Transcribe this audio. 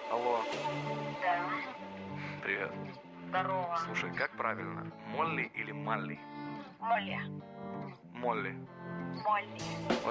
Алло, Да, привет. здорово. Слушай, как правильно? Молли или Малли? Молли. Молли. Молли.